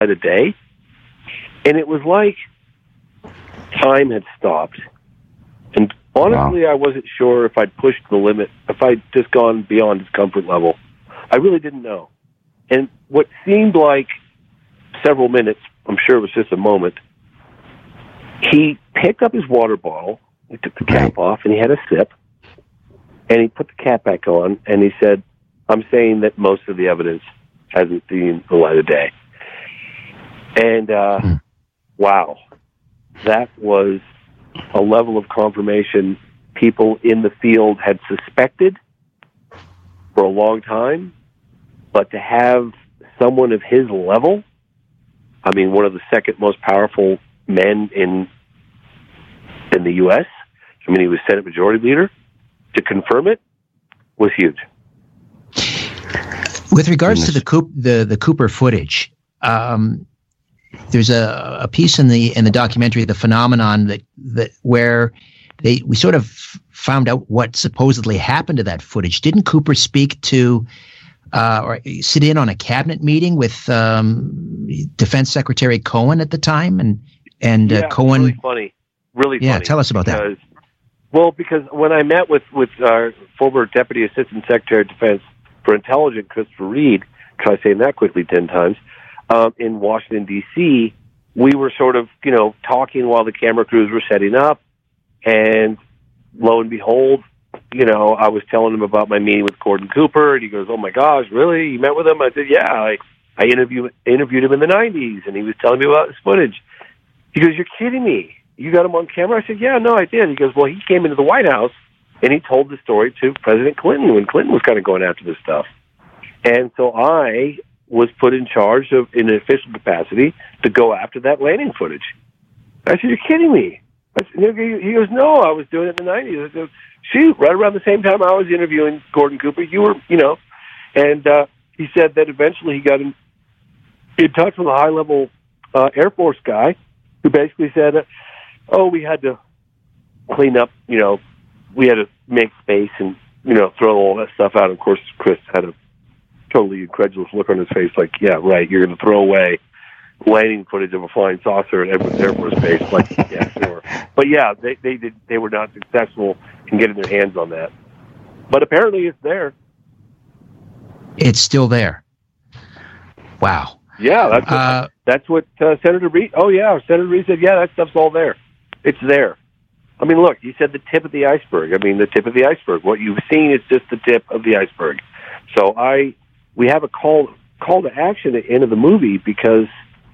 a day. And it was like time had stopped. And honestly, I wasn't sure if I'd pushed the limit, if I'd just gone beyond his comfort level. I really didn't know. And what seemed like several minutes, I'm sure it was just a moment, he picked up his water bottle, he took the cap off, and he had a sip, and he put the cap back on, and he said, I'm saying that most of the evidence hasn't seen the light of day. And, wow, that was a level of confirmation people in the field had suspected for a long time, but to have someone of his level, I mean, one of the second most powerful men in the U.S., I mean, he was Senate Majority Leader, to confirm it was huge. With regards to the Cooper footage, there's a piece in the documentary, The Phenomenon, that where we sort of found out what supposedly happened to that footage. Didn't Cooper speak to or sit in on a cabinet meeting with Defense Secretary Cohen at the time, and Cohen? Really funny. Yeah, tell us about that. Well, because when I met with our former Deputy Assistant Secretary of Defense for Intelligence, Christopher Reed, try saying that quickly 10 times, in Washington, D.C., we were sort of, talking while the camera crews were setting up, and lo and behold, I was telling him about my meeting with Gordon Cooper, and he goes, oh my gosh, really? You met with him? I said, yeah, I interviewed him in the 90s, and he was telling me about his footage. He goes, you're kidding me. You got him on camera? I said, yeah, no, I did. He goes, well, he came into the White House, and he told the story to President Clinton when Clinton was kind of going after this stuff. And so I was put in charge of, in an official capacity, to go after that landing footage. I said, you're kidding me. He goes, no, I was doing it in the 90s. I said, shoot, right around the same time I was interviewing Gordon Cooper, you were, And he said that eventually he got in touch with a high-level Air Force guy who basically said, we had to clean up, we had to make space and, throw all that stuff out. Of course, Chris had a totally incredulous look on his face, like, yeah, right, you're going to throw away landing footage of a flying saucer at Edwards Air Force Base. Like, yeah, sure. But yeah, they were not successful in getting their hands on that. But apparently it's there. It's still there. Wow. Yeah, that's what Senator Reid. Oh yeah, Senator Reid said. Yeah, that stuff's all there. It's there. I mean, look, he said the tip of the iceberg. I mean, the tip of the iceberg. What you've seen is just the tip of the iceberg. So we have a call to action at the end of the movie because,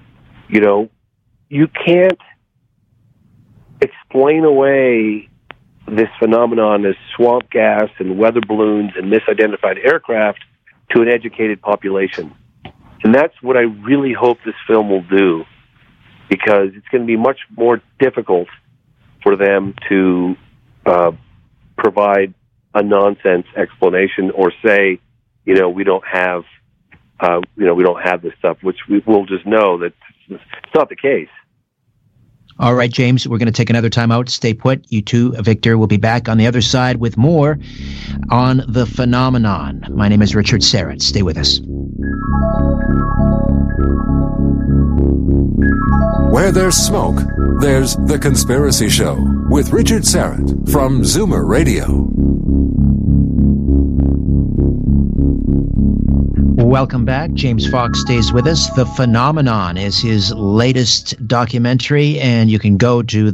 you can't explain away this phenomenon as swamp gas and weather balloons and misidentified aircraft to an educated population. And that's what I really hope this film will do, because it's going to be much more difficult for them to provide a nonsense explanation or say, we don't have this stuff, which we will just know that it's not the case. All right, James, we're going to take another time out. Stay put. You too, Victor, will be back on the other side with more on The Phenomenon. My name is Richard Syrett. Stay with us. Where there's smoke, there's The Conspiracy Show with Richard Syrett from Zoomer Radio. Welcome back. James Fox stays with us. The Phenomenon is his latest documentary, and you can go to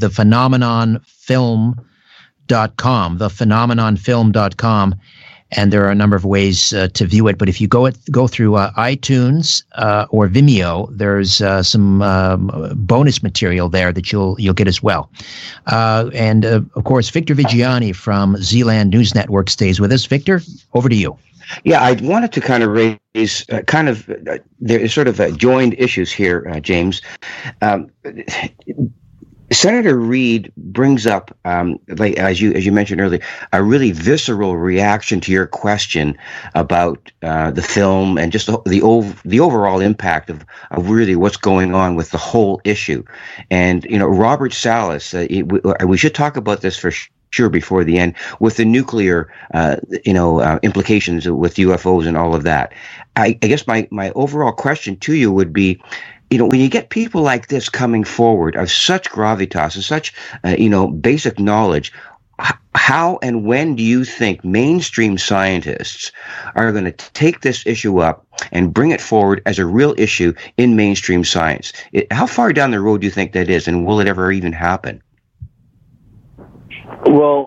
thephenomenonfilm.com, thephenomenonfilm.com, and there are a number of ways to view it. But if you go through iTunes or Vimeo, there's some bonus material there that you'll get as well. And of course, Victor Viggiani from Zealand News Network stays with us. Victor, over to you. Yeah, I wanted to kind of raise there is sort of joined issues here, James. Senator Reid brings up, like as you mentioned earlier, a really visceral reaction to your question about the film and just the overall impact of really what's going on with the whole issue. And Robert Salas, we should talk about this for sure before the end, with the nuclear implications with UFOs and all of that. I guess my overall question to you would be, when you get people like this coming forward of such gravitas and such, basic knowledge, how and when do you think mainstream scientists are going to take this issue up and bring it forward as a real issue in mainstream science? How far down the road do you think that is, and will it ever even happen? Well,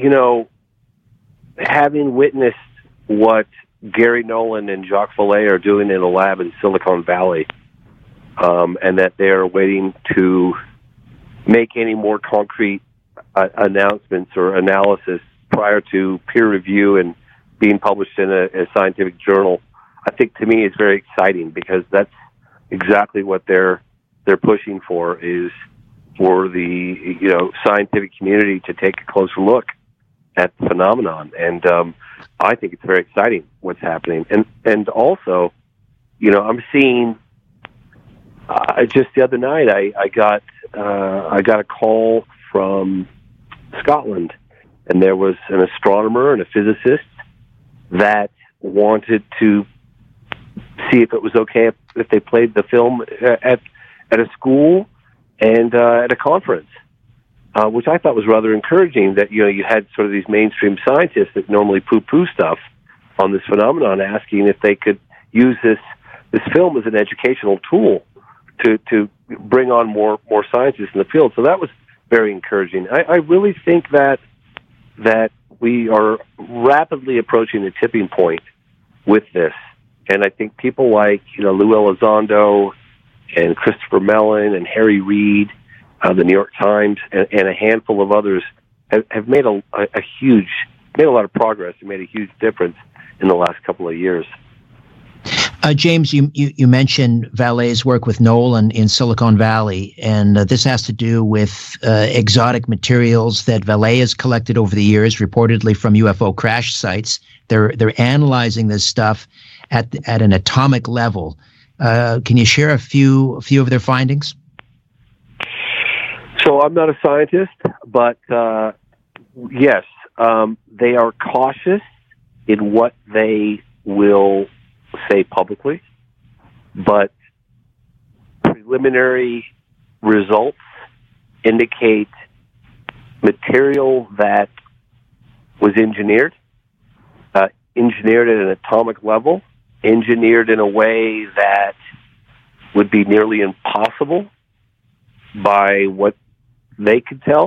having witnessed what Gary Nolan and Jacques Vallée are doing in a lab in Silicon Valley, and that they're waiting to make any more concrete announcements or analysis prior to peer review and being published in a scientific journal, I think to me it's very exciting, because that's exactly what they're pushing for, is for the scientific community to take a closer look at the phenomenon. And I think it's very exciting what's happening. And also, I'm seeing just the other night I got a call from Scotland, and there was an astronomer and a physicist that wanted to see if it was okay if they played the film at a school and at a conference, which I thought was rather encouraging, that you had sort of these mainstream scientists that normally poo-poo stuff on this phenomenon asking if they could use this film as an educational tool to bring on more scientists in the field. So that was very encouraging. I really think that we are rapidly approaching a tipping point with this, and I think people like Lou Elizondo and Christopher Mellon and Harry Reid, the New York Times, and a handful of others have made a lot of progress and made a huge difference in the last couple of years. James, you mentioned Vallée's work with Nolan in Silicon Valley, and this has to do with exotic materials that Vallée has collected over the years, reportedly from UFO crash sites. They're analyzing this stuff at an atomic level. Can you share a few of their findings? So I'm not a scientist, but yes, they are cautious in what they will say publicly, but preliminary results indicate material that was engineered at an atomic level, engineered in a way that would be nearly impossible by what they could tell,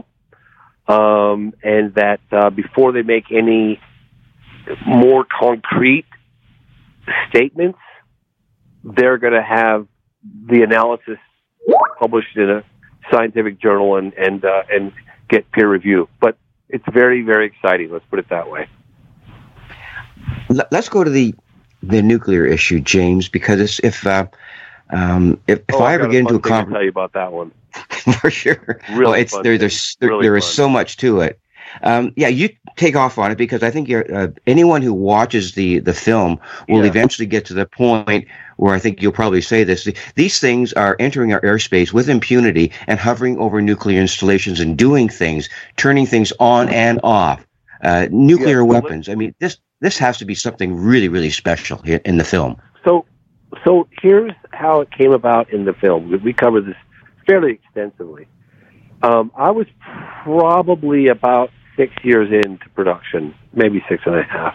and that before they make any more concrete statements, they're going to have the analysis published in a scientific journal and get peer review. But it's very, very exciting. Let's put it that way. Let's go to the nuclear issue, James, because if I ever get into a conversation, tell you about that one for sure. Really there is so much to it. You take off on it, because I think anyone who watches the film will eventually get to the point where I think you'll probably say this. These things are entering our airspace with impunity and hovering over nuclear installations and doing things, turning things on and off. Nuclear weapons. I mean, this has to be something really, really special here in the film. So here's how it came about in the film. We cover this fairly extensively. I was probably about 6 years into production, maybe 6.5.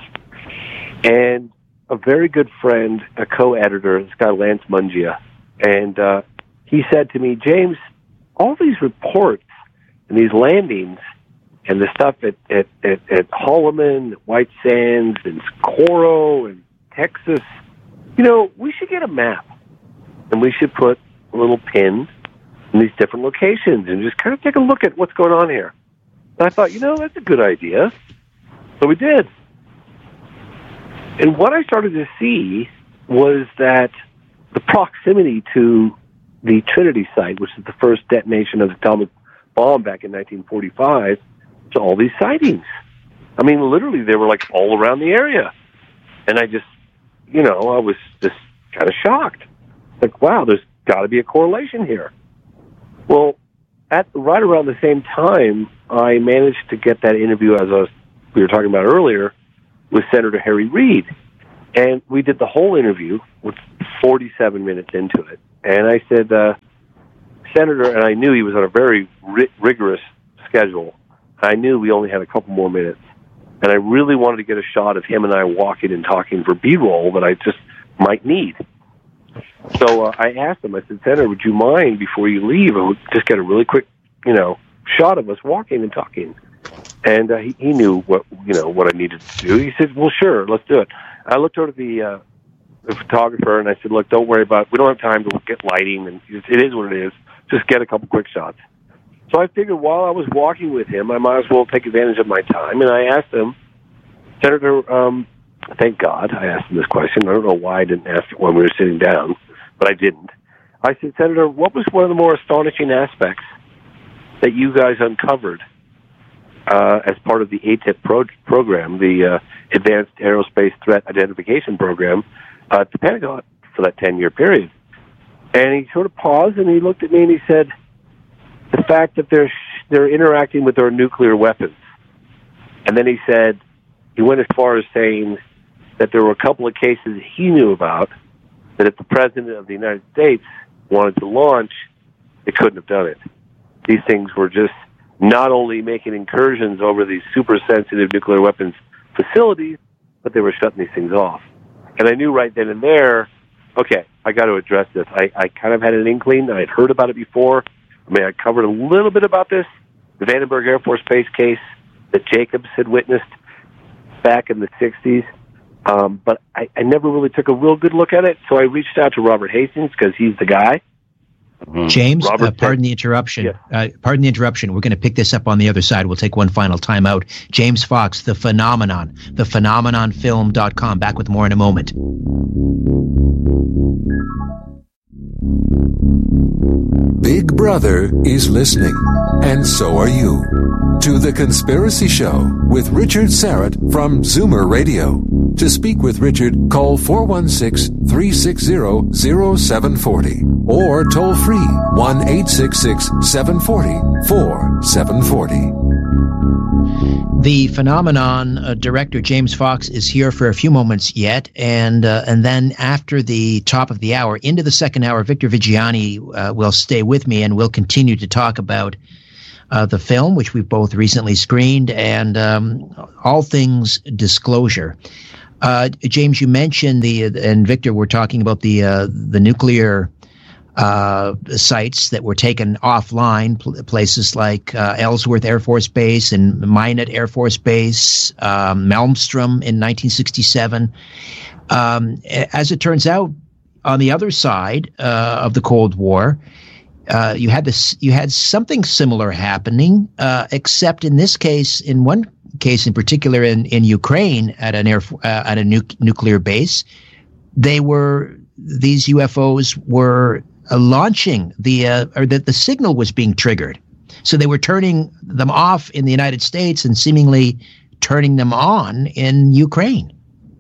And a very good friend, a co-editor, this guy Lance Mungia, and he said to me, James, all these reports and these landings and the stuff at Holloman, White Sands, and Socorro, and Texas, we should get a map, and we should put a little pin in these different locations and just kind of take a look at what's going on here. And I thought, that's a good idea. So we did. And what I started to see was that the proximity to the Trinity site, which is the first detonation of the atomic bomb back in 1945, to all these sightings. I mean, literally, they were like all around the area. And I just, I was just kind of shocked. Like, wow, there's got to be a correlation here. Well, right around the same time, I managed to get that interview, we were talking about earlier, with Senator Harry Reid. And we did the whole interview, with 47 minutes into it. And I said, Senator, and I knew he was on a very rigorous schedule. I knew we only had a couple more minutes. And I really wanted to get a shot of him and I walking and talking for B-roll that I just might need. So I asked him, I said, Senator, would you mind before you leave, I would just get a really quick, shot of us walking and talking. And he knew what I needed to do. He said, well, sure, let's do it. I looked over at the photographer and I said, look, don't worry about it. We don't have time to get lighting, and it is what it is. Just get a couple quick shots. So I figured while I was walking with him, I might as well take advantage of my time. And I asked him, Senator, thank God I asked him this question. I don't know why I didn't ask it when we were sitting down, but I didn't. I said, Senator, what was one of the more astonishing aspects that you guys uncovered as part of the ATIP program, the Advanced Aerospace Threat Identification Program at the Pentagon for that 10-year period? And he sort of paused, and he looked at me, and he said, the fact that they're interacting with our nuclear weapons. And then he said, he went as far as saying that there were a couple of cases he knew about that if the President of the United States wanted to launch, they couldn't have done it. These things were just not only making incursions over these super sensitive nuclear weapons facilities, but they were shutting these things off. And I knew right then and there, okay, I got to address this. I kind of had an inkling. I had heard about it before. I covered a little bit about this, the Vandenberg Air Force Base case that Jacobs had witnessed back in the 60s. But I never really took a real good look at it, so I reached out to Robert Hastings because he's the guy. James, pardon the interruption. Yeah. Pardon the interruption. We're going to pick this up on the other side. We'll take one final time out. James Fox, The Phenomenon, thephenomenonfilm.com. Back with more in a moment. Big Brother is listening, and so are you, to The Conspiracy Show with Richard Syrett from Zoomer Radio. To speak with Richard, call 416-360-0740 or toll free 1-866-740-4740. The Phenomenon director James Fox is here for a few moments yet, and then after the top of the hour, into the second hour, Victor Viggiani will stay with me, and we'll continue to talk about the film, which we've both recently screened, and all things disclosure. James, you mentioned and Victor were talking about the nuclear sites that were taken offline, places like Ellsworth Air Force Base and Minot Air Force Base, Malmstrom in 1967. As it turns out, on the other side of the Cold War, you had something similar happening, except in this case, in one case in particular, in Ukraine at a nuclear base, these UFOs were launching the signal was being triggered, so they were turning them off in the United States and seemingly turning them on in Ukraine.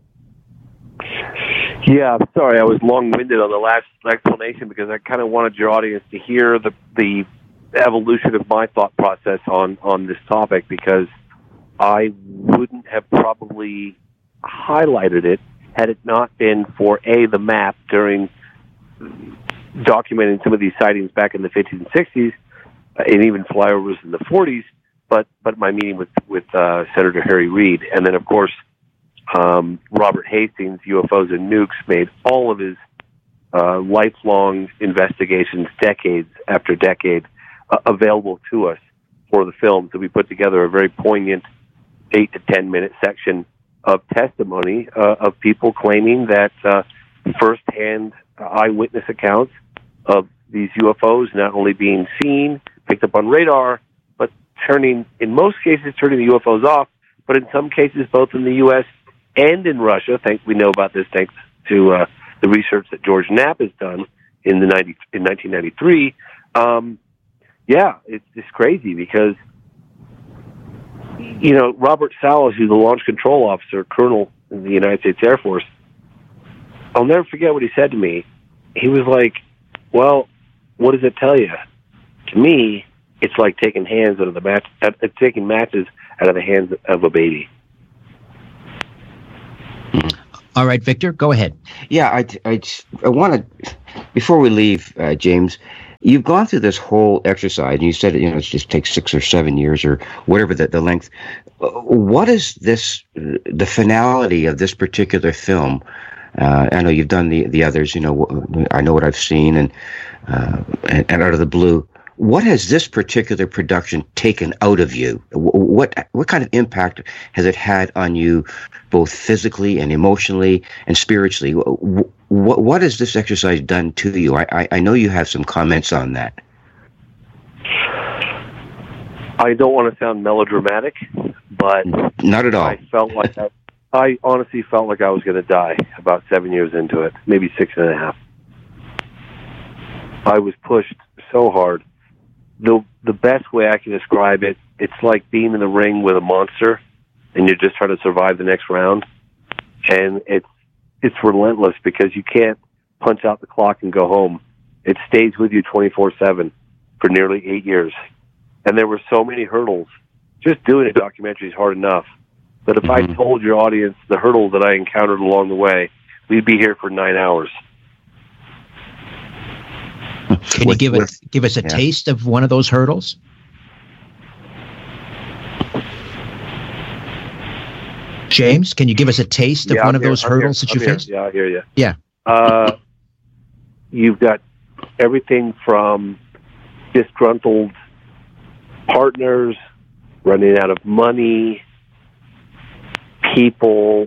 Yeah, I'm sorry, I was long-winded on the last explanation because I kind of wanted your audience to hear the evolution of my thought process on this topic, because I wouldn't have probably highlighted it had it not been for the map during documenting some of these sightings back in the 50s and 60s, and even flyovers in the 40s. But my meeting with Senator Harry Reid, and then of course Robert Hastings, UFOs and Nukes, made all of his lifelong investigations, decades after decade, available to us for the film. So we put together a very poignant 8 to 10 minute section of testimony of people claiming that firsthand eyewitness accounts of these UFOs not only being seen, picked up on radar, but in most cases turning the UFOs off, but in some cases both in the U.S. and in Russia. We know about this thanks to the research that George Knapp has done in 1993. It's just crazy because Robert Salas, who's a launch control officer, colonel in the United States Air Force, I'll never forget what he said to me. He was like, well, what does it tell you? To me, it's like taking matches out of the hands of a baby. All right, Victor, go ahead. Yeah, I want to Before we leave, James, you've gone through this whole exercise, and you said it just takes 6 or 7 years or whatever the length. What is the finality of this particular film? I know you've done the others. I know what I've seen, and Out of the Blue. What has this particular production taken out of you? What kind of impact has it had on you, both physically and emotionally and spiritually? What has this exercise done to you? I know you have some comments on that. I don't want to sound melodramatic, but not at all. I honestly felt like I was going to die about 7 years into it, maybe 6.5. I was pushed so hard. The best way I can describe it, it's like being in the ring with a monster, and you're just trying to survive the next round. And it's relentless because you can't punch out the clock and go home. It stays with you 24/7 for nearly 8 years. And there were so many hurdles. Just doing a documentary is hard enough. But if I told your audience the hurdles that I encountered along the way, we'd be here for 9 hours. Can you give us a taste of one of those hurdles? James, can you give us a taste of one of those hurdles that you faced? Yeah, I hear you. Yeah. You've got everything from disgruntled partners, running out of money, people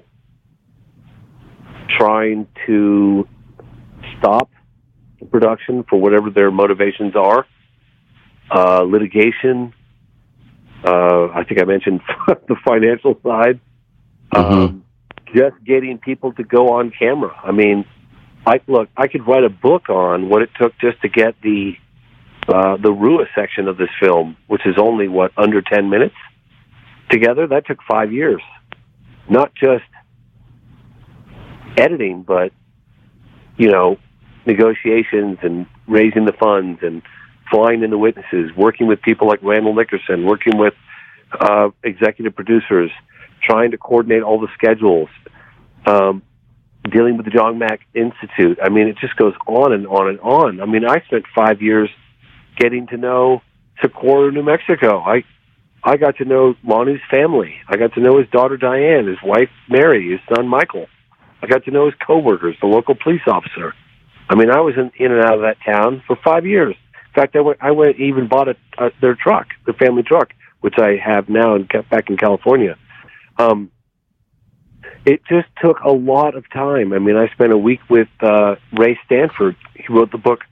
trying to stop the production for whatever their motivations are, litigation. I think I mentioned the financial side. Just getting people to go on camera. I mean, I could write a book on what it took just to get the Rua section of this film, which is only under 10 minutes together. That took 5 years. Not just editing, but negotiations and raising the funds and flying in the witnesses, working with people like Randall Nickerson, working with executive producers, trying to coordinate all the schedules, dealing with the John Mack Institute. I mean, it just goes on and on and on. I mean, I spent 5 years getting to know Socorro, New Mexico. I got to know Lonnie's family. I got to know his daughter Diane, his wife Mary, his son Michael. I got to know his coworkers, the local police officer. I mean, I was in and out of that town for 5 years. In fact, I went even bought their truck, their family truck, which I have now back in California. It just took a lot of time. I mean, I spent a week with Ray Stanford. He wrote the book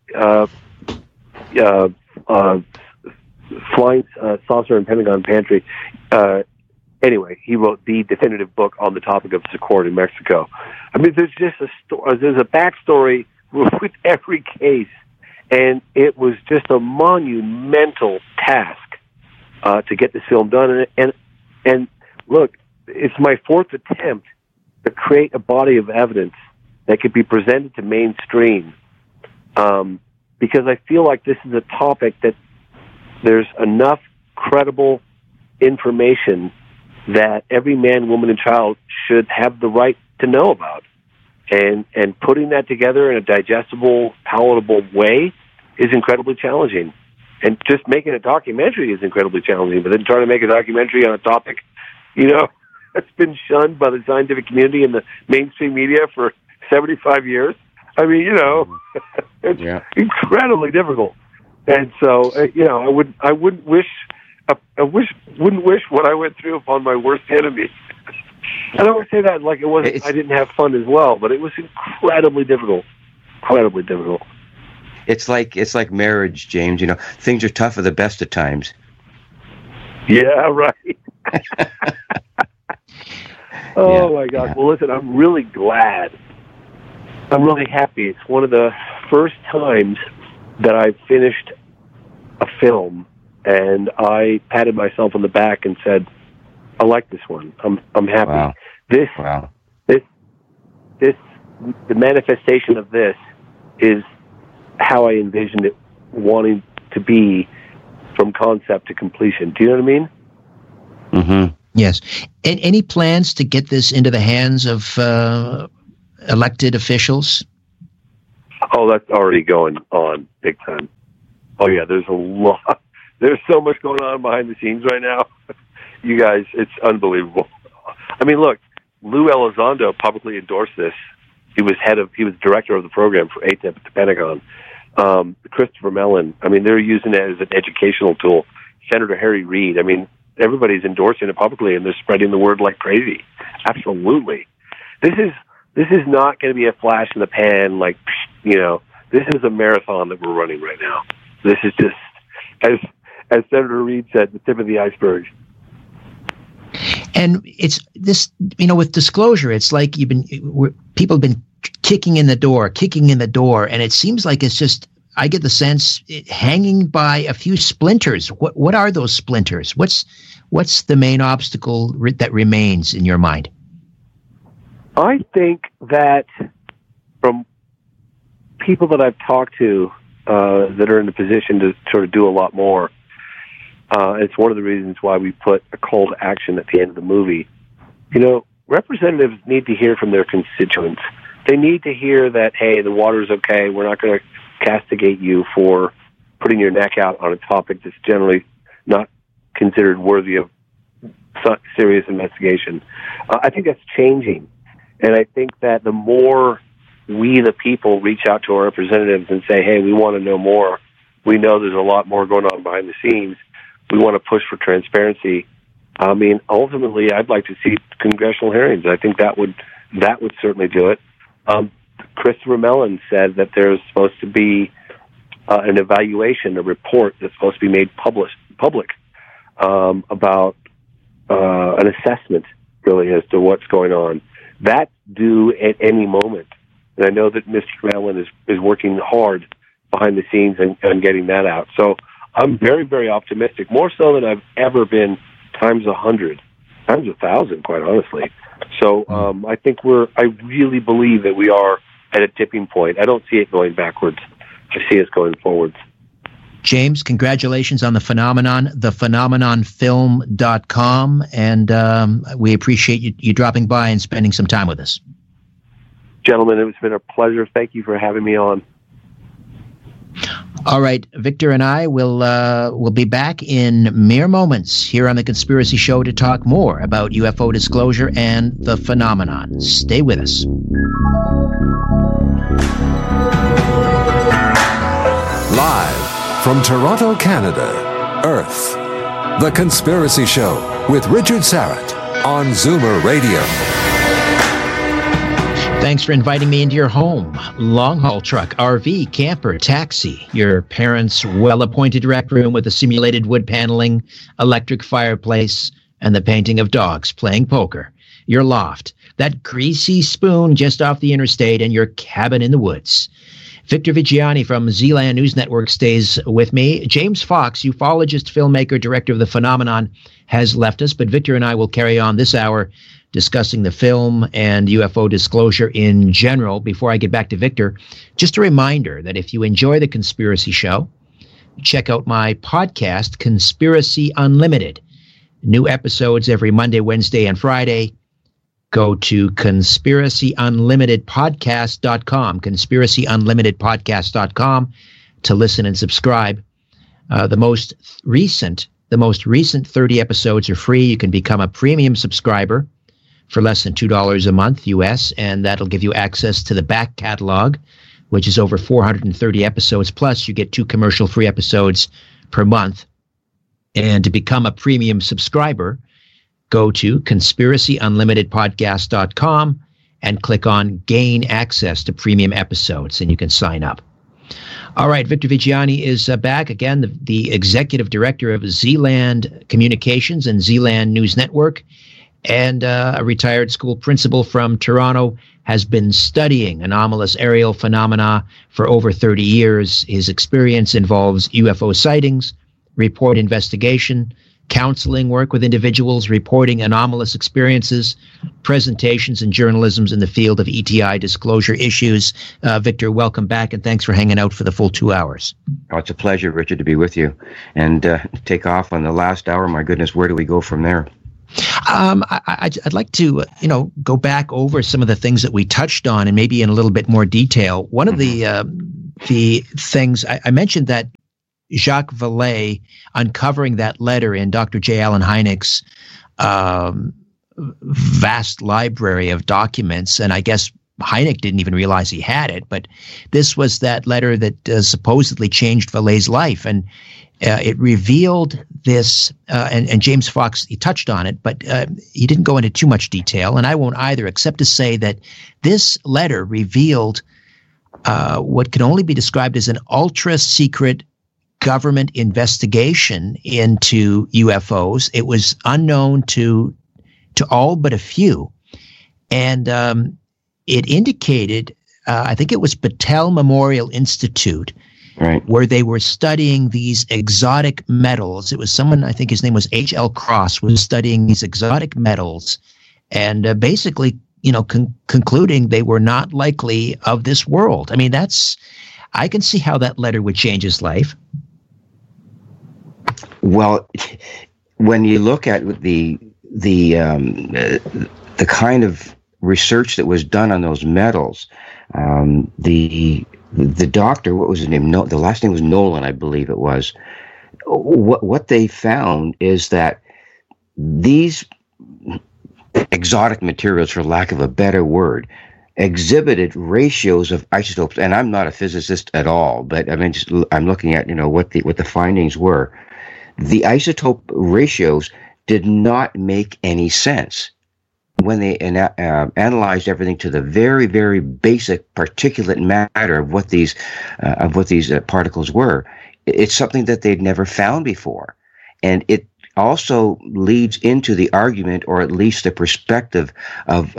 Flying Saucer and Pentagon Pantry. Anyway, he wrote the definitive book on the topic of Socorro, New Mexico. I mean, there's just there's a backstory with every case, and it was just a monumental task to get this film done. And look, it's my fourth attempt to create a body of evidence that could be presented to mainstream, because I feel like this is a topic that there's enough credible information that every man, woman, and child should have the right to know about. And putting that together in a digestible, palatable way is incredibly challenging. And just making a documentary is incredibly challenging. But then trying to make a documentary on a topic, that's been shunned by the scientific community and the mainstream media for 75 years. I mean, it's incredibly difficult. And so, I wouldn't wish what I went through upon my worst enemy. I don't say that like it wasn't. I didn't have fun as well, but it was incredibly difficult. Incredibly difficult. It's like marriage, James. Things are tough at the best of times. Yeah, right. My gosh. Yeah. Well, listen, I'm really glad. I'm really happy. It's one of the first times that I've finished a film and I patted myself on the back and said, I like this one. I'm happy. Wow. The manifestation of this is how I envisioned it wanting to be from concept to completion. Do you know what I mean? Mm-hmm. Yes. And any plans to get this into the hands of elected officials? Oh, that's already going on big time. Oh, yeah, there's a lot. There's so much going on behind the scenes right now. You guys, it's unbelievable. I mean, look, Lou Elizondo publicly endorsed this. He was director of the program for ATIP at the Pentagon. Christopher Mellon, I mean, they're using it as an educational tool. Senator Harry Reid, I mean, everybody's endorsing it publicly, and they're spreading the word like crazy. Absolutely. This is not going to be a flash in the pan, like, you know, this is a marathon that we're running right now. This is just, as Senator Reid said, the tip of the iceberg. And it's this, you know, with disclosure, it's like people have been kicking in the door, and it seems like it's just, I get the sense, hanging by a few splinters. What are those splinters? What's the main obstacle that remains in your mind? I think that from people that I've talked to that are in the position to sort of do a lot more, it's one of the reasons why we put a call to action at the end of the movie. You know, representatives need to hear from their constituents. They need to hear that, hey, the water's okay. We're not going to castigate you for putting your neck out on a topic that's generally not considered worthy of serious investigation. I think that's changing. And I think that the more we, the people, reach out to our representatives and say, hey, we want to know more. We know there's a lot more going on behind the scenes. We want to push for transparency. I mean, ultimately, I'd like to see congressional hearings. I think that would certainly do it. Christopher Mellon said that there's supposed to be an evaluation, a report that's supposed to be made public about an assessment, really, as to what's going on. That's due at any moment. And I know that Mr. Mellon is working hard behind the scenes and getting that out. So I'm very, very optimistic, more so than I've ever been, times 100, times 1,000, quite honestly. So I think I really believe that we are at a tipping point. I don't see it going backwards. I see us going forwards. James, congratulations on The Phenomenon, thephenomenonfilm.com, and we appreciate you dropping by and spending some time with us. Gentlemen, it's been a pleasure. Thank you for having me on. All right, Victor and I will be back in mere moments here on The Conspiracy Show to talk more about UFO disclosure and the phenomenon. Stay with us. Live from Toronto, Canada, Earth, The Conspiracy Show with Richard Syrett on Zoomer Radio. Thanks for inviting me into your home. Long-haul truck, RV, camper, taxi, your parents' well-appointed rec room with a simulated wood paneling, electric fireplace, and the painting of dogs playing poker, your loft, that greasy spoon just off the interstate, and your cabin in the woods. Victor Viggiani from Zealand News Network stays with me. James Fox, ufologist, filmmaker, director of The Phenomenon, has left us, but Victor and I will carry on this hour discussing the film and UFO disclosure in general. Before I get back to Victor, just a reminder that if you enjoy The Conspiracy Show, check out my podcast, Conspiracy Unlimited. New episodes every Monday, Wednesday, and Friday. Go to conspiracyunlimitedpodcast.com, conspiracyunlimitedpodcast.com to listen and subscribe. The most recent 30 episodes are free. You can become a premium subscriber for less than $2 a month US, and that'll give you access to the back catalog, which is over 430 episodes. Plus, you get 2 commercial-free episodes per month. And to become a premium subscriber, go to conspiracyunlimitedpodcast.com and click on Gain Access to Premium Episodes, and you can sign up. All right, Victor Viggiani is back again, the executive director of Zealand Communications and Zealand News Network, and a retired school principal from Toronto, has been studying anomalous aerial phenomena for over 30 years. His experience involves UFO sightings, report investigation, counseling work with individuals reporting anomalous experiences, presentations and journalisms in the field of ETI disclosure issues. Victor, welcome back, and thanks for hanging out for the full 2 hours. Oh, it's a pleasure, Richard, to be with you. And take off on the last hour. My goodness, where do we go from there? I'd like to, go back over some of the things that we touched on, and maybe in a little bit more detail. One of the things I mentioned that Jacques Vallée uncovering that letter in Dr. J. Allen Hynek's vast library of documents, and I guess Hynek didn't even realize he had it, but this was that letter that supposedly changed Vallée's life, and it revealed this, and James Fox, he touched on it, but he didn't go into too much detail, and I won't either, except to say that this letter revealed what can only be described as an ultra-secret government investigation into UFOs. It was unknown to all but a few, and it indicated, I think it was Battelle Memorial Institute, right, where they were studying these exotic metals. It was someone, I think his name was H.L. Cross, was studying these exotic metals, and basically, concluding they were not likely of this world. I mean, I can see how that letter would change his life. Well, when you look at the kind of research that was done on those metals, the doctor, what was his name? No, the last name was Nolan, I believe it was. What they found is that these exotic materials, for lack of a better word, exhibited ratios of isotopes. And I'm not a physicist at all, but I'm looking at what the findings were. The isotope ratios did not make any sense when they analyzed everything to the very, very basic particulate matter of what these particles were. It's something that they'd never found before, and it also leads into the argument, or at least the perspective of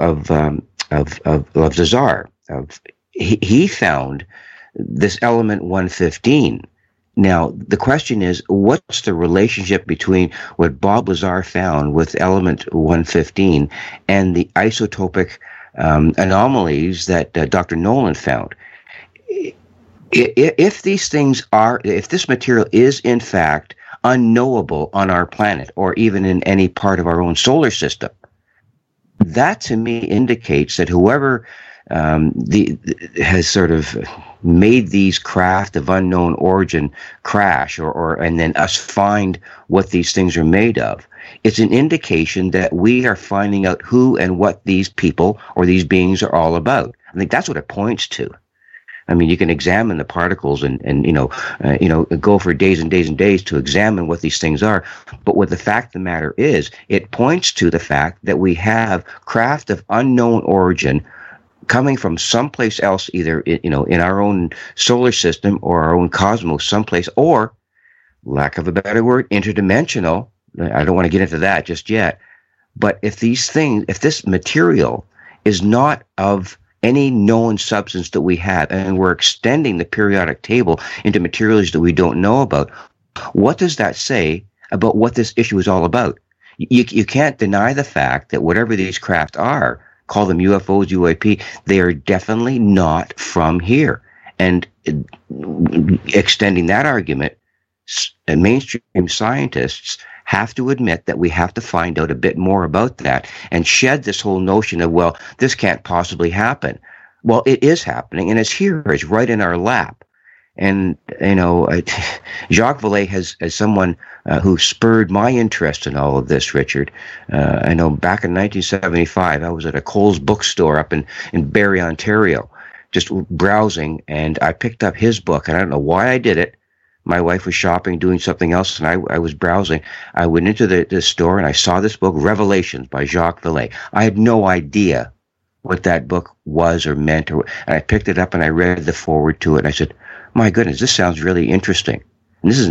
Lazar. He found this element 115. Now, the question is, what's the relationship between what Bob Lazar found with element 115 and the isotopic anomalies that Dr. Nolan found? If this material is in fact unknowable on our planet, or even in any part of our own solar system, that to me indicates that whoever has sort of made these craft of unknown origin crash, and then us find what these things are made of, it's an indication that we are finding out who and what these people or these beings are all about. I think that's what it points to. I mean, you can examine the particles and go for days and days and days to examine what these things are. But what the fact of the matter is, it points to the fact that we have craft of unknown origin coming from someplace else, either in our own solar system or our own cosmos, someplace, or, lack of a better word, interdimensional. I don't want to get into that just yet. But if this material is not of any known substance that we have, and we're extending the periodic table into materials that we don't know about, what does that say about what this issue is all about? You can't deny the fact that whatever these craft are, call them UFOs, UAP, they are definitely not from here. And extending that argument, mainstream scientists have to admit that we have to find out a bit more about that and shed this whole notion of, well, this can't possibly happen. Well, it is happening, and it's here. It's right in our lap. And, Jacques Vallée has someone who spurred my interest in all of this, Richard. I know back in 1975, I was at a Coles bookstore up in Barrie, Ontario, just browsing, and I picked up his book, and I don't know why I did it. My wife was shopping, doing something else, and I was browsing. I went into the store, and I saw this book, Revelations by Jacques Vallée. I had no idea what that book was or meant, and I picked it up, and I read the foreword to it, and I said, my goodness, this sounds really interesting. And this is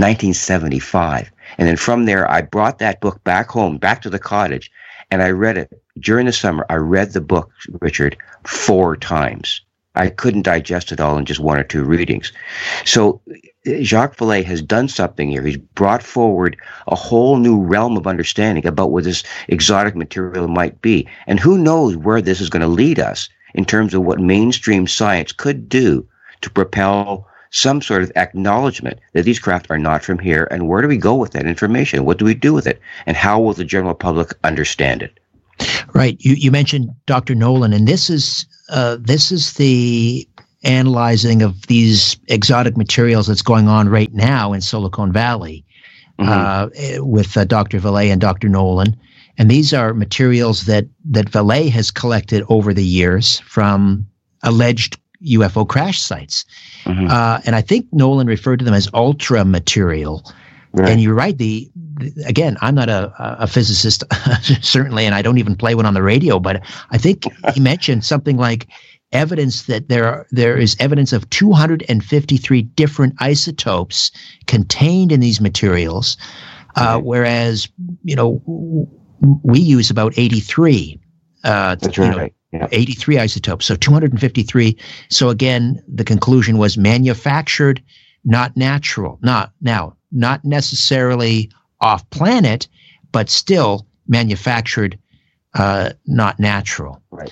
1975. And then from there, I brought that book back home, back to the cottage, and I read it. During the summer, I read the book, Richard, 4 times. I couldn't digest it all in just 1 or 2 readings. So Jacques Vallée has done something here. He's brought forward a whole new realm of understanding about what this exotic material might be. And who knows where this is going to lead us in terms of what mainstream science could do to propel some sort of acknowledgement that these craft are not from here, and where do we go with that information? What do we do with it? And how will the general public understand it? Right. You mentioned Dr. Nolan, and this is the analyzing of these exotic materials that's going on right now in Silicon Valley with Dr. Vallée and Dr. Nolan. And these are materials that Vallée has collected over the years from alleged UFO crash sites. And I think Nolan referred to them as ultra material. Right. And you're right. Again, I'm not a physicist, certainly, and I don't even play one on the radio, but I think he mentioned something like evidence that there is evidence of 253 different isotopes contained in these materials, whereas, we use about 83. That's right. Yeah. 83 isotopes, so 253. So again, the conclusion was manufactured, not natural. Not necessarily off planet, but still manufactured, not natural. Right.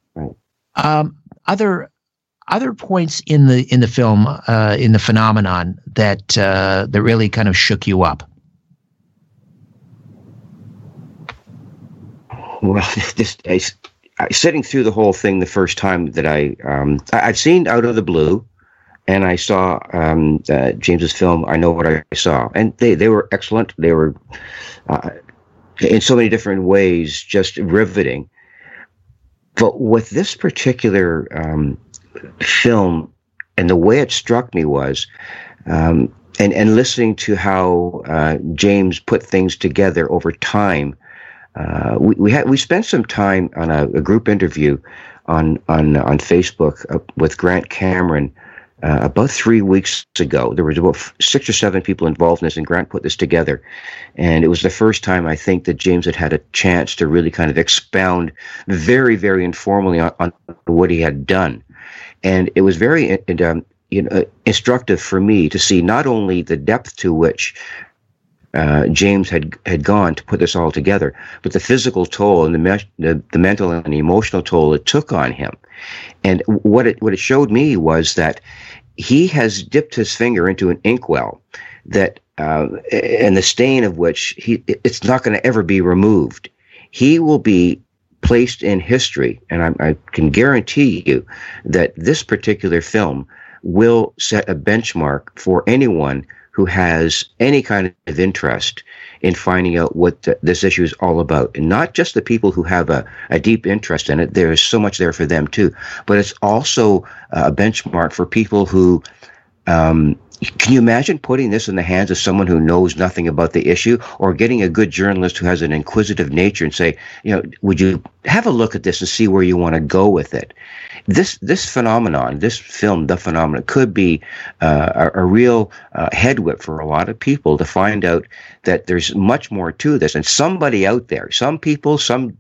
Other points in the film, in the phenomenon that really kind of shook you up. Well, sitting through the whole thing the first time that I've seen Out of the Blue, and I saw James's film, I Know What I Saw, and they were excellent. They were in so many different ways just riveting. But with this particular film, and the way it struck me was, and listening to how James put things together over time. We spent some time on a group interview on Facebook with Grant Cameron about 3 weeks ago. There was about 6 or 7 people involved in this, and Grant put this together. And it was the first time, I think, that James had a chance to really kind of expound very, very informally on what he had done. And it was very instructive for me to see not only the depth to which James had gone to put this all together, but the physical toll and the mental and the emotional toll it took on him. And what it showed me was that he has dipped his finger into an inkwell that, and the stain of which it's not going to ever be removed. He will be placed in history, and I can guarantee you that this particular film will set a benchmark for anyone who has any kind of interest in finding out what this issue is all about. And not just the people who have a deep interest in it. There is so much there for them too. But it's also a benchmark for people who, can you imagine putting this in the hands of someone who knows nothing about the issue, or getting a good journalist who has an inquisitive nature and say, would you have a look at this and see where you want to go with it? This phenomenon, this film, The Phenomenon, could be a real head whip for a lot of people to find out that there's much more to this. And somebody out there, some people, some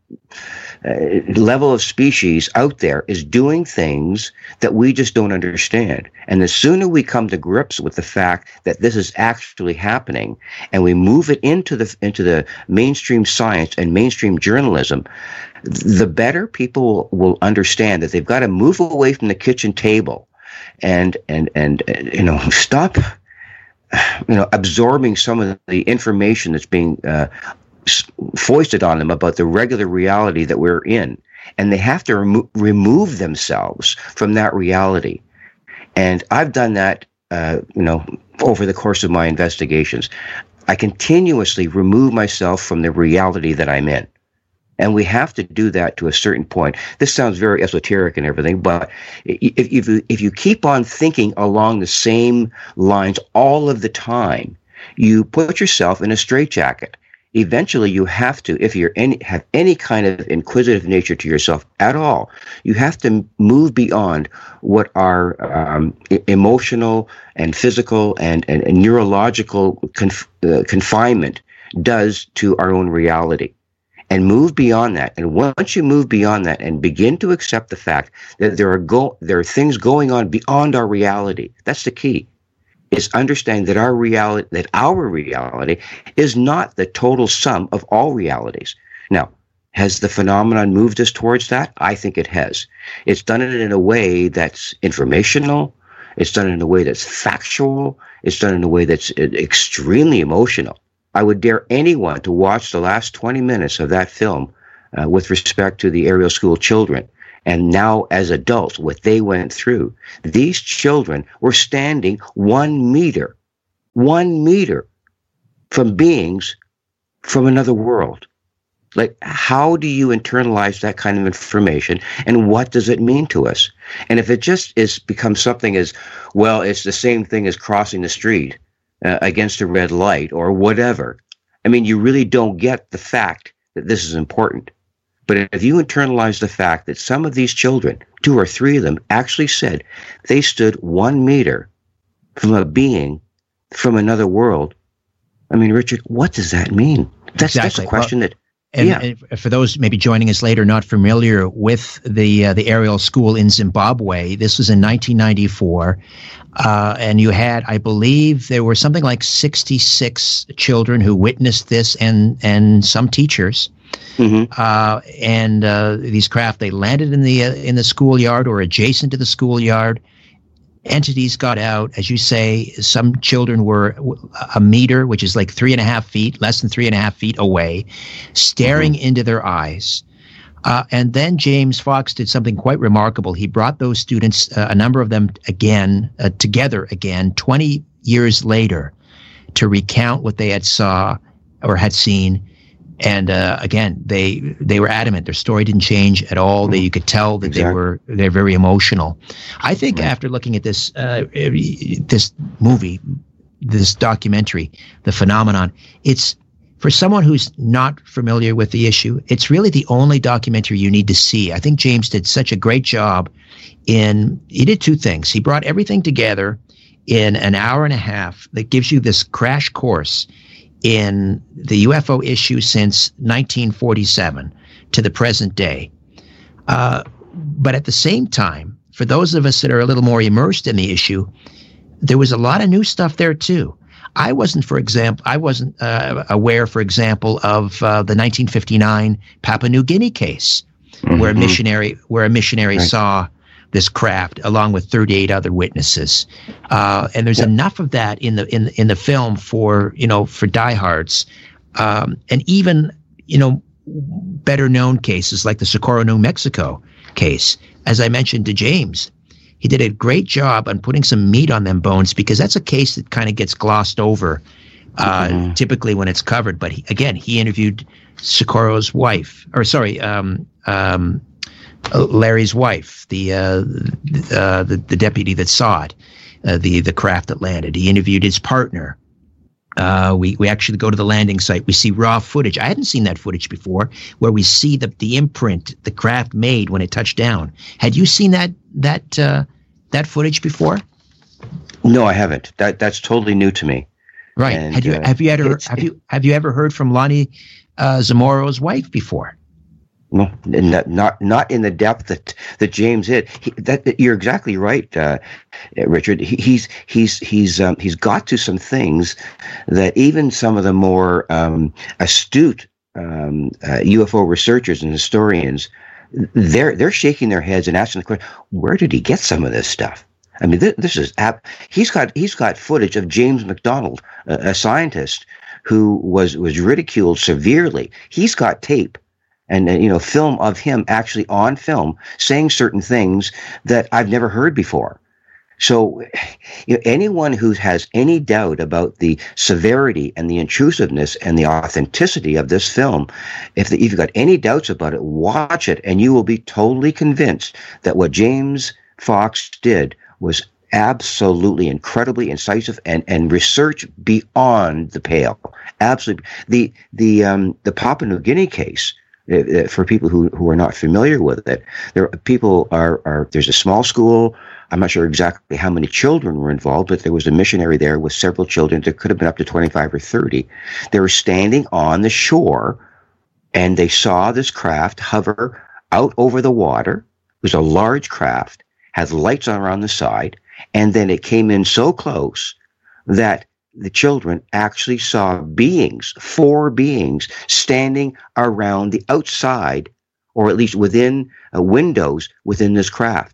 level of species out there is doing things that we just don't understand. And the sooner we come to grips with the fact that this is actually happening, and we move it into the mainstream science and mainstream journalism, the better people will understand that they've got to move away from the kitchen table and stop absorbing some of the information that's being foisted on them about the regular reality that we're in, and they have to remove themselves from that reality. And I've done that over the course of my investigations. I continuously remove myself from the reality that I'm in. And we have to do that to a certain point. This sounds very esoteric and everything, but if you keep on thinking along the same lines all of the time, you put yourself in a straitjacket. Eventually, you have to, if you have any kind of inquisitive nature to yourself at all, you have to move beyond what our emotional and physical and neurological confinement does to our own reality. And move beyond that. And once you move beyond that and begin to accept the fact that there are things going on beyond our reality, that's the key. Is understanding that our reality is not the total sum of all realities. Now, has the phenomenon moved us towards that? I think it has. It's done it in a way that's informational, It's done in a way that's factual. It's done in a way that's extremely emotional. I would dare anyone to watch the last 20 minutes of that film with respect to the Ariel School children. And now as adults, what they went through. These children were standing 1 meter from beings from another world. Like, how do you internalize that kind of information, and what does it mean to us? And if it just becomes something as, well, it's the same thing as crossing the street against a red light or whatever, I mean, you really don't get the fact that this is important. But if you internalize the fact that some of these children, 2 or 3 of them, actually said they stood 1 meter from a being from another world, I mean, Richard, what does that mean? That's a question that... And for those maybe joining us later not familiar with the Ariel School in Zimbabwe, this was in 1994, and you had, I believe, there were something like 66 children who witnessed this, and some teachers. Mm-hmm. These craft, they landed in the schoolyard or adjacent to the schoolyard. Entities got out, as you say. Some children were a meter, which is like 3.5 feet, less than 3.5 feet away, staring into their eyes. And then James Fox did something quite remarkable. He brought those students, a number of them together again, 20 years later, to recount what they had seen. And again, they were adamant. Their story didn't change at all. You could tell that they're very emotional. I think after looking at this movie, this documentary, The Phenomenon, it's, for someone who's not familiar with the issue, it's really the only documentary you need to see. I think James did such a great job he did 2 things. He brought everything together in an hour and a half that gives you this crash course in the UFO issue since 1947 to the present day. But at the same time, for those of us that are a little more immersed in the issue, there was a lot of new stuff there too. I wasn't aware, for example, of the 1959 Papua New Guinea case, where a missionary saw this craft along with 38 other witnesses, and there's enough of that in the film for diehards, and even better known cases like the Socorro, New Mexico case. As I mentioned to James, he did a great job on putting some meat on them bones, because that's a case that kind of gets glossed over typically when it's covered. But he interviewed Socorro's wife, Larry's wife, the deputy that saw it, the craft that landed. He interviewed his partner. We actually go to the landing site. We see raw footage. I hadn't seen that footage before, where we see the imprint the craft made when it touched down. Had you seen that footage before? No, I haven't. That's totally new to me. Right. And, have you ever heard from Lonnie Zamoro's wife before? No, not in the depth that James did. You're exactly right, Richard. He's got to some things that even some of the more astute UFO researchers and historians, they're shaking their heads and asking the question, where did he get some of this stuff? I mean, this is he's got footage of James McDonald, a scientist who was ridiculed severely. He's got tape and film of him actually on film saying certain things that I've never heard before. So anyone who has any doubt about the severity and the intrusiveness and the authenticity of this film, if you've got any doubts about it, watch it, and you will be totally convinced that what James Fox did was absolutely incredibly incisive and research beyond the pale. Absolutely. The Papua New Guinea case, for people who are not familiar with it, there's a small school. I'm not sure exactly how many children were involved, but there was a missionary there with several children. There could have been up to 25 or 30. They were standing on the shore, and they saw this craft hover out over the water. It was a large craft, had lights on around the side, and then it came in so close that the children actually saw beings, 4 beings, standing around the outside, or at least within windows within this craft.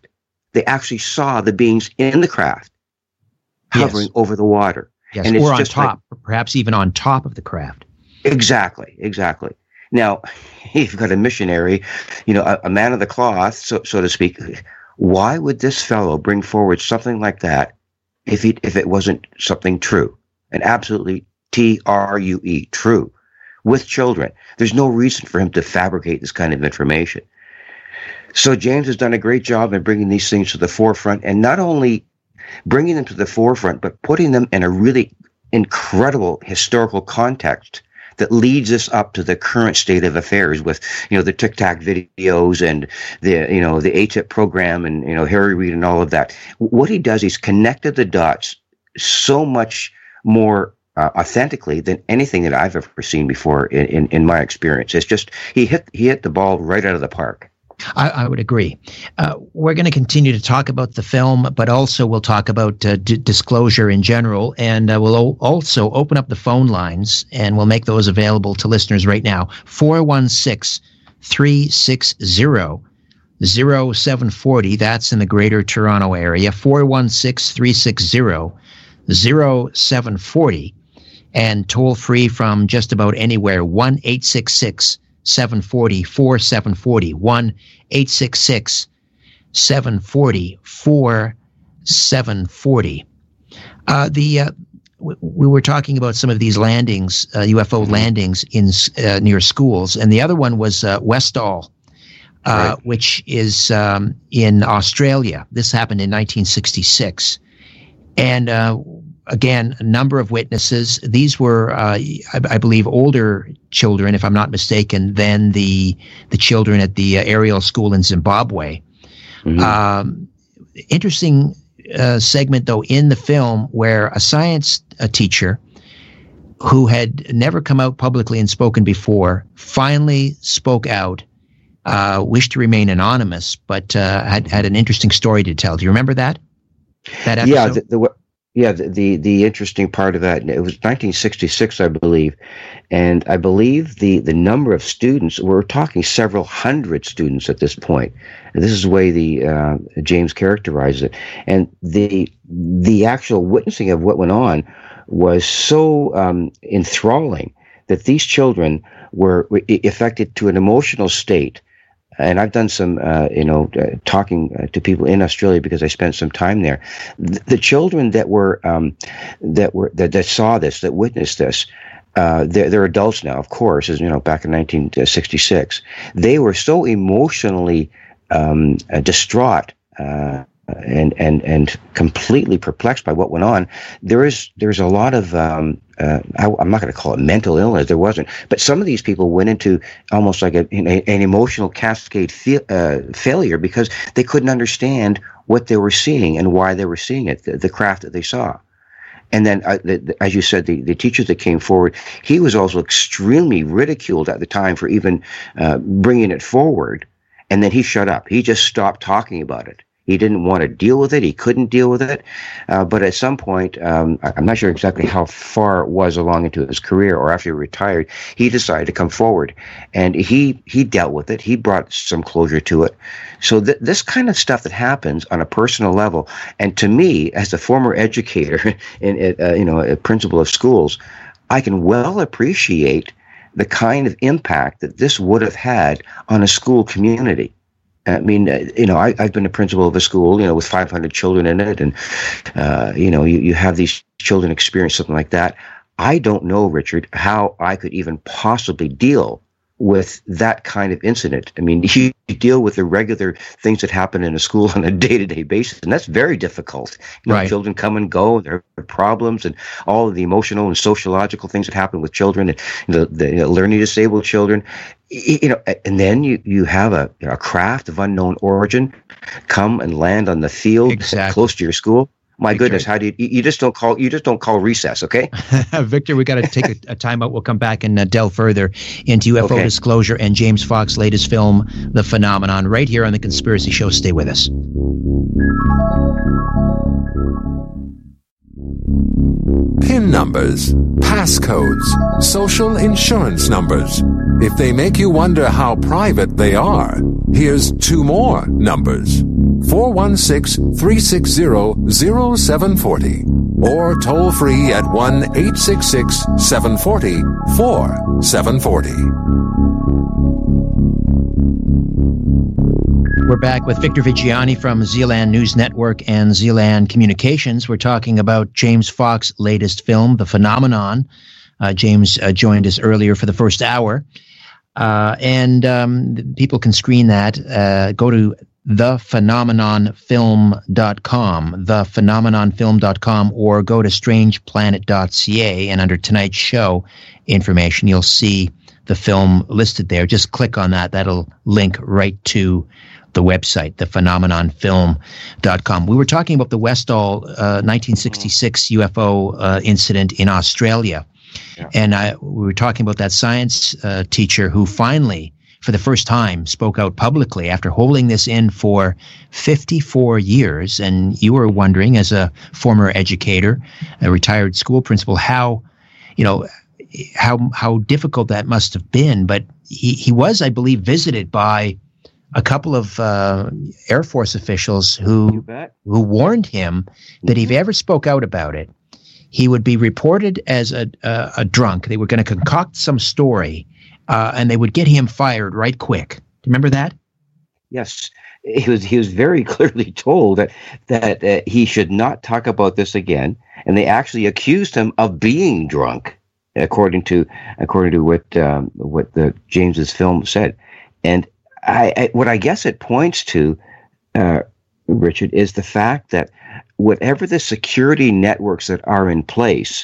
They actually saw the beings in the craft hovering over the water. Yes, and it's or on just top, perhaps even on top of the craft. Exactly. Now, if you've got a missionary, a man of the cloth, so to speak, why would this fellow bring forward something like that if it wasn't something true, and absolutely true, true, with children? There's no reason for him to fabricate this kind of information. So James has done a great job in bringing these things to the forefront, and not only bringing them to the forefront, but putting them in a really incredible historical context that leads us up to the current state of affairs with, the Tic Tac videos and the ATIP program and, Harry Reid and all of that. What he does, he's connected the dots so much more authentically than anything that I've ever seen before in my experience. It's just, he hit the ball right out of the park. I would agree. We're going to continue to talk about the film, but also we'll talk about disclosure in general, and we'll also open up the phone lines, and we'll make those available to listeners right now. 416-360-0740. That's in the Greater Toronto Area. 416-360-0740. And toll free from just about anywhere, 1-866-740-4740, 1-866-740-4740. We were talking about some of these landings, UFO landings in near schools, and the other one was Westall, right, which is in Australia. This happened in 1966, and again, a number of witnesses. These were, I believe, older children, if I'm not mistaken, than the children at the Ariel School in Zimbabwe. Mm-hmm. Interesting segment, though, in the film where a science teacher who had never come out publicly and spoken before finally spoke out, wished to remain anonymous, but had an interesting story to tell. Do you remember that episode? Yeah, the interesting part of that, it was 1966, I believe, and I believe the number of students, we're talking several hundred students at this point, and this is the way the James characterized it, and the actual witnessing of what went on was so enthralling that these children were affected to an emotional state. And I've done some, talking to people in Australia because I spent some time there. The children that saw this, that witnessed this, they're adults now, of course, as back in 1966. They were so emotionally distraught and completely perplexed by what went on. There's a lot of I'm not going to call it mental illness. There wasn't, but some of these people went into almost like an emotional cascade failure because they couldn't understand what they were seeing and why they were seeing it, the craft that they saw. And then, as you said, the teacher that came forward, he was also extremely ridiculed at the time for even bringing it forward. And then he shut up. He just stopped talking about it. He didn't want to deal with it. He couldn't deal with it. But at some point, I'm not sure exactly how far it was along into his career or after he retired, he decided to come forward. And he dealt with it. He brought some closure to it. So this kind of stuff that happens on a personal level, and to me, as a former educator and a principal of schools, I can well appreciate the kind of impact that this would have had on a school community. I mean, I've been a principal of a school, with 500 children in it, and, you have these children experience something like that. I don't know, Richard, how I could even possibly deal with that kind of incident. I mean, you deal with the regular things that happen in a school on a day-to-day basis, and that's very difficult. Right. Children come and go, there are problems, and all of the emotional and sociological things that happen with children, and the learning disabled children. And then you have a craft of unknown origin come and land on the field close to your school. My goodness, how do you just don't call recess, okay? Victor, we got to take a timeout. We'll come back and delve further into UFO disclosure and James Fox's latest film, The Phenomenon, right here on The Conspiracy Show. Stay with us. PIN numbers, passcodes, social insurance numbers. If they make you wonder how private they are, here's two more numbers. 416-360-0740 or toll free at 1-866-740-4740. We're back with Victor Viggiani from Zealand News Network and Zealand Communications. We're talking about James Fox's latest film, The Phenomenon. James joined us earlier for the first hour. And people can screen that. Go to thephenomenonfilm.com, thephenomenonfilm.com, or go to strangeplanet.ca, and under tonight's show information, you'll see the film listed there. Just click on that. That'll link right to the website, thephenomenonfilm.com. We were talking about the Westall 1966 UFO incident in Australia. Yeah. And we were talking about that science teacher who finally, for the first time, spoke out publicly after holding this in for 54 years. And you were wondering, as a former educator, a retired school principal, how difficult that must have been. But he was, I believe, visited by a couple of Air Force officials who warned him that if he ever spoke out about it, he would be reported as a drunk. They were going to concoct some story, and they would get him fired right quick. Do you remember that? Yes, he was very clearly told that he should not talk about this again, and they actually accused him of being drunk, according to what the James's film said. And what I guess it points to, Richard, is the fact that whatever the security networks that are in place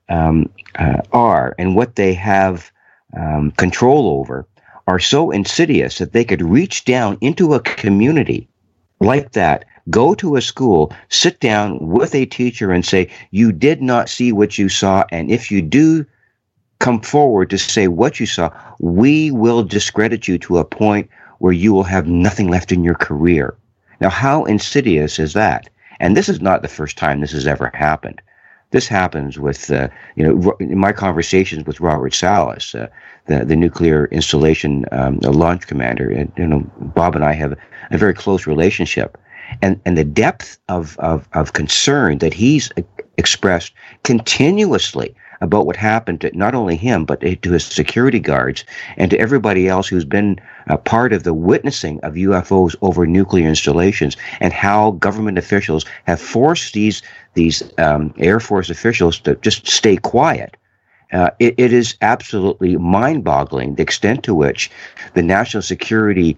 are, and what they have control over, are so insidious that they could reach down into a community like that, go to a school, sit down with a teacher and say, you did not see what you saw, and if you do come forward to say what you saw, we will discredit you to a point where you will have nothing left in your career. Now, how insidious is that? And this is not the first time this has ever happened. This happens with, in my conversations with Robert Salas, the nuclear installation launch commander. And, Bob and I have a very close relationship, and the depth of concern that he's expressed continuously about what happened to not only him, but to his security guards and to everybody else who's been a part of the witnessing of UFOs over nuclear installations, and how government officials have forced these Air Force officials to just stay quiet. It is absolutely mind-boggling the extent to which the national security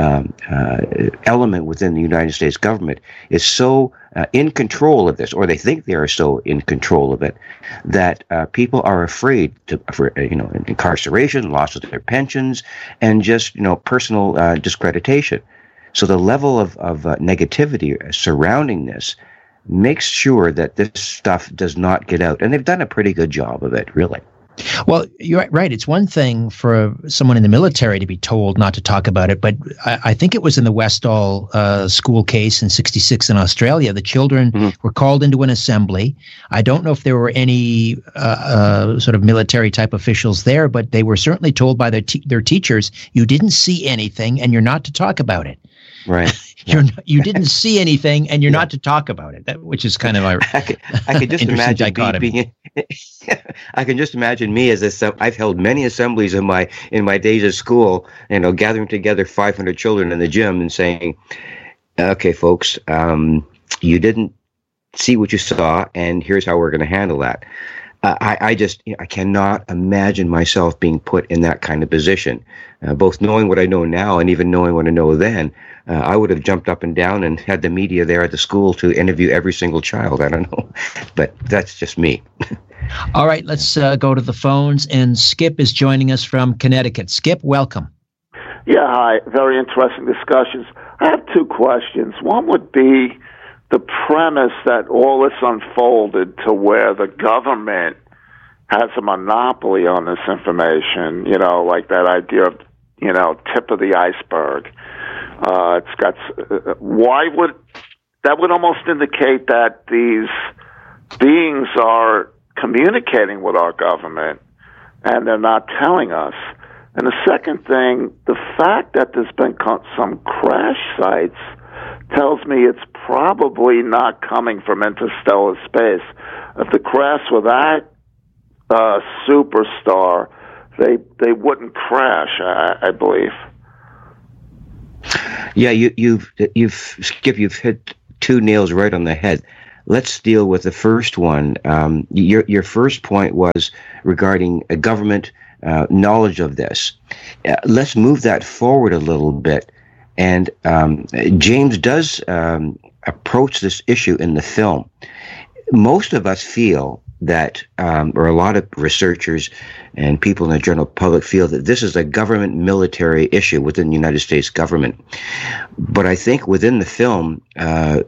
element within the United States government is so in control of this, or they think they are so in control of it, that people are afraid for incarceration, loss of their pensions, and just personal discreditation. So the level of negativity surrounding this makes sure that this stuff does not get out, and they've done a pretty good job of it, really. Well, you're right. It's one thing for someone in the military to be told not to talk about it, but I think it was in the Westall school case in '66 in Australia. The children were called into an assembly. I don't know if there were any sort of military type officials there, but they were certainly told by their teachers, you didn't see anything and you're not to talk about it. Right. You didn't see anything, and you're not to talk about it. Which is kind of I could just imagine I can just imagine me as I've held many assemblies in my days of school, gathering together 500 children in the gym and saying, "Okay, folks, you didn't see what you saw, and here's how we're going to handle that." I cannot imagine myself being put in that kind of position, both knowing what I know now and even knowing what I know then. I would have jumped up and down and had the media there at the school to interview every single child. I don't know, but that's just me. All right, let's go to the phones, and Skip is joining us from Connecticut. Skip, welcome. Yeah, hi. Very interesting discussions. I have two questions. One would be the premise that all this unfolded to where the government has a monopoly on this information, like that idea of, tip of the iceberg. It's got, why would, that would almost indicate that these beings are communicating with our government, and they're not telling us. And the second thing, the fact that there's been some crash sites tells me it's probably not coming from interstellar space. If the crash were that superstar, they wouldn't crash, I believe. Yeah, you've Skip, you've hit two nails right on the head. Let's deal with the first one. Your first point was regarding a government knowledge of this. Let's move that forward a little bit. And James does approach this issue in the film. Most of us feel that, or a lot of researchers and people in the general public feel that this is a government military issue within the United States government. But I think within the film, and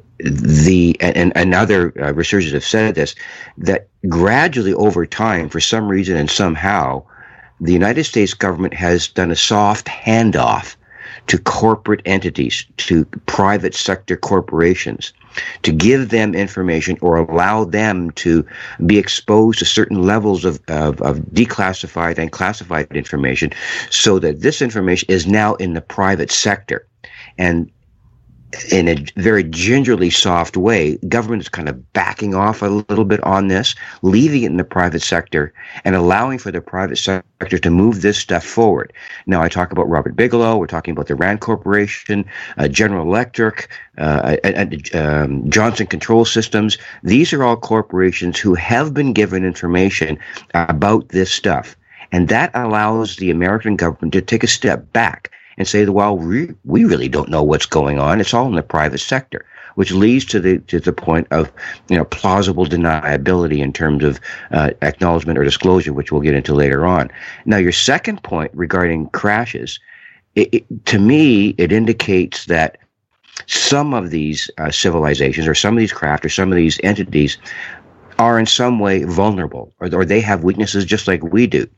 other researchers have said this, that gradually over time, for some reason and somehow, the United States government has done a soft handoff to corporate entities, to private sector corporations, to give them information or allow them to be exposed to certain levels of declassified and classified information, so that this information is now in the private sector. And in a very gingerly soft way, government is kind of backing off a little bit on this, leaving it in the private sector and allowing for the private sector to move this stuff forward. Now, I talk about Robert Bigelow, we're talking about the Rand Corporation, General Electric, Johnson Control Systems. These are all corporations who have been given information about this stuff. And that allows the American government to take a step back and say, well, we really don't know what's going on. It's all in the private sector, which leads to the point of plausible deniability in terms of acknowledgement or disclosure, which we'll get into later on. Now, your second point regarding crashes, to me, it indicates that some of these civilizations or some of these craft or some of these entities are in some way vulnerable, or they have weaknesses just like we do.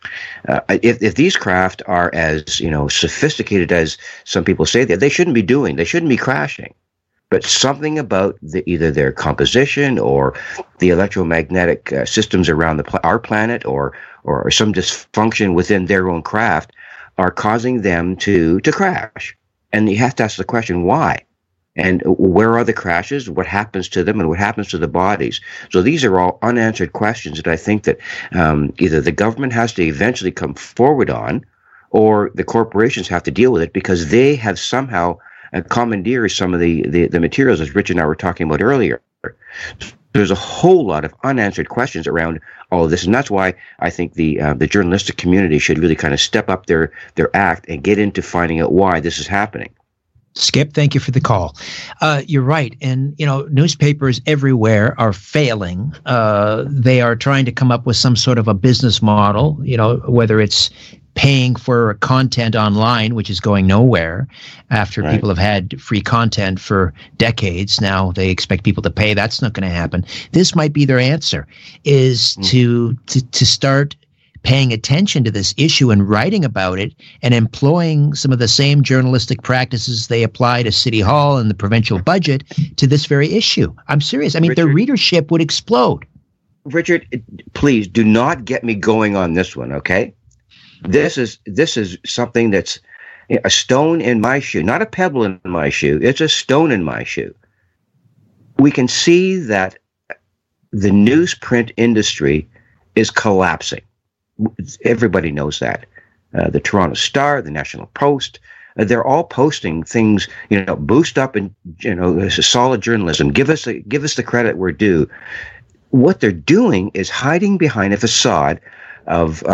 If these craft are as sophisticated as some people say they shouldn't be crashing. But something about either their composition or the electromagnetic systems around our planet, or some dysfunction within their own craft, are causing them to crash. And you have to ask the question, why? And where are the crashes? What happens to them, and what happens to the bodies? So these are all unanswered questions that I think that either the government has to eventually come forward on, or the corporations have to deal with it because they have somehow commandeered some of the materials, as Rich and I were talking about earlier. There's a whole lot of unanswered questions around all of this, and that's why I think the journalistic community should really kind of step up their act and get into finding out why this is happening. Skip, thank you for the call. You're right. And, newspapers everywhere are failing. They are trying to come up with some sort of a business model, whether it's paying for content online, which is going nowhere after people have had free content for decades. Now they expect people to pay. That's not going to happen. This might be their answer, is to start paying attention to this issue and writing about it and employing some of the same journalistic practices they apply to City Hall and the provincial budget to this very issue. I'm serious. I mean, Richard, their readership would explode. Richard, please do not get me going on this one, okay? This is something that's a stone in my shoe, not a pebble in my shoe. It's a stone in my shoe. We can see that the newsprint industry is collapsing. Everybody knows that. The Toronto Star, the National Post, they're all posting things, boost up and, solid journalism. Give us the credit we're due. What they're doing is hiding behind a facade of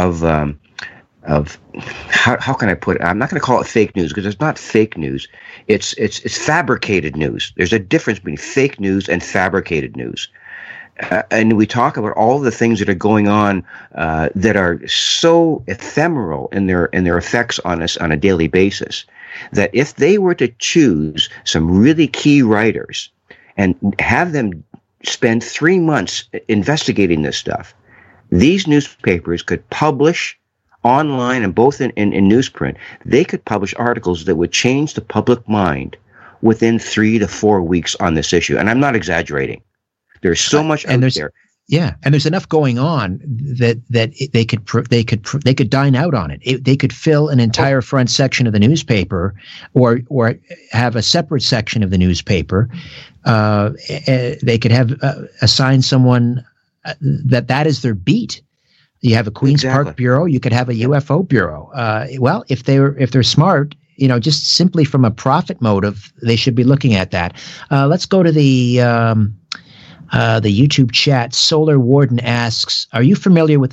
how can I put it? I'm not going to call it fake news because it's not fake news. It's fabricated news. There's a difference between fake news and fabricated news. And we talk about all the things that are going on that are so ephemeral in their effects on us on a daily basis, that if they were to choose some really key writers and have them spend 3 months investigating this stuff, these newspapers could publish online and both in newsprint. They could publish articles that would change the public mind within 3 to 4 weeks on this issue. And I'm not exaggerating. There's so much out there. Yeah, and there's enough going on that they could dine out on it. They could fill an entire front section of the newspaper, or have a separate section of the newspaper. They could have assign someone that is their beat. You have a Queen's Park bureau. You could have a UFO bureau. Well, if they're smart, just simply from a profit motive, they should be looking at that. Let's go to the YouTube chat. Solar Warden asks, are you familiar with